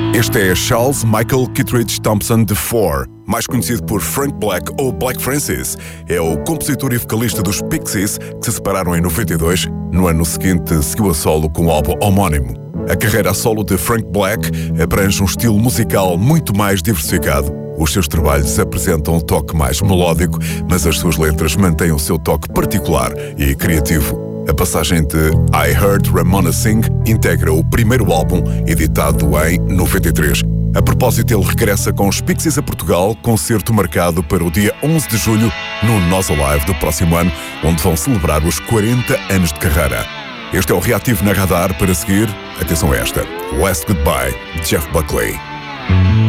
Este é Charles Michael Kittredge Thompson IV, mais conhecido por Frank Black ou Black Francis. É o compositor e vocalista dos Pixies, que se separaram em 92. No ano seguinte, seguiu a solo com o álbum homónimo. A carreira a solo de Frank Black abrange um estilo musical muito mais diversificado. Os seus trabalhos apresentam um toque mais melódico, mas as suas letras mantêm o seu toque particular e criativo. A passagem de I Heard Ramona Sing integra o primeiro álbum, editado em 93. A propósito, ele regressa com os Pixies a Portugal, concerto marcado para o dia 11 de julho no Nós Alive do próximo ano, onde vão celebrar os 40 anos de carreira. Este é o Reativo na Radar. Para seguir, atenção a esta: Last Goodbye, de Jeff Buckley.